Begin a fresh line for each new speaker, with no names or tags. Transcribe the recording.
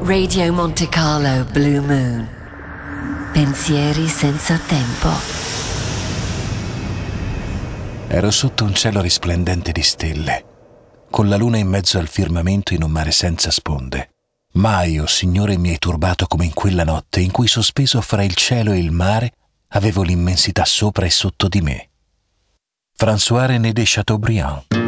Radio Monte Carlo Blue Moon. Pensieri senza tempo.
Ero sotto un cielo risplendente di stelle, con la luna in mezzo al firmamento in un mare senza sponde. Mai, oh Signore, mi hai turbato come in quella notte in cui, sospeso fra il cielo e il mare, avevo l'immensità sopra e sotto di me. François René de Chateaubriand.